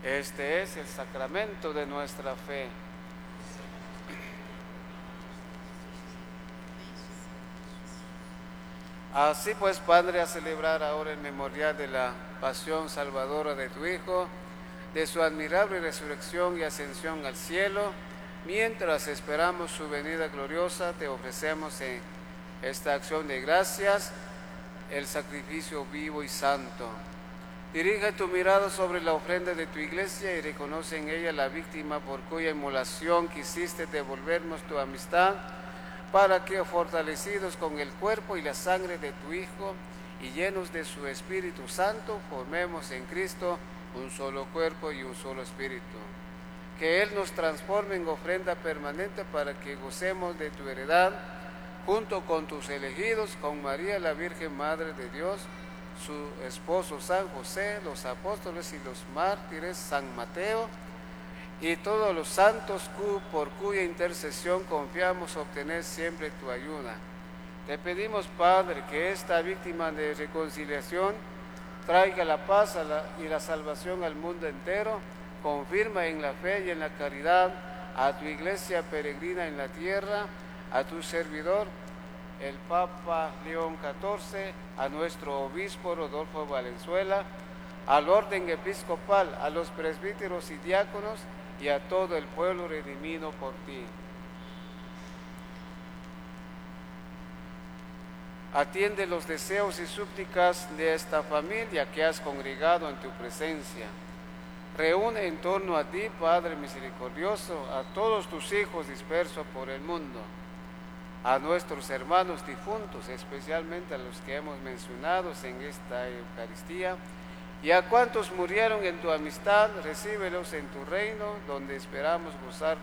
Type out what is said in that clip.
Este es el sacramento de nuestra fe. Así pues, Padre, a celebrar ahora el memorial de la pasión salvadora de tu Hijo, de su admirable resurrección y ascensión al cielo, mientras esperamos su venida gloriosa, te ofrecemos en esta acción de gracias el sacrificio vivo y santo. Dirige tu mirada sobre la ofrenda de tu iglesia y reconoce en ella la víctima por cuya inmolación quisiste devolvernos tu amistad, para que, fortalecidos con el cuerpo y la sangre de tu Hijo y llenos de su Espíritu Santo, formemos en Cristo un solo cuerpo y un solo espíritu. Que Él nos transforme en ofrenda permanente para que gocemos de tu heredad, junto con tus elegidos, con María la Virgen Madre de Dios, su esposo San José, los apóstoles y los mártires, San Mateo, y todos los santos por cuya intercesión confiamos obtener siempre tu ayuda. Te pedimos, Padre, que esta víctima de reconciliación traiga la paz y la salvación al mundo entero. Confirma en la fe y en la caridad a tu iglesia peregrina en la tierra, a tu servidor, el Papa León XIV, a nuestro obispo Rodolfo Valenzuela, al orden episcopal, a los presbíteros y diáconos, y a todo el pueblo redimido por ti. Atiende los deseos y súplicas de esta familia que has congregado en tu presencia. Reúne en torno a ti, Padre misericordioso, a todos tus hijos dispersos por el mundo, a nuestros hermanos difuntos, especialmente a los que hemos mencionado en esta Eucaristía, y a cuantos murieron en tu amistad, recíbelos en tu reino, donde esperamos gozar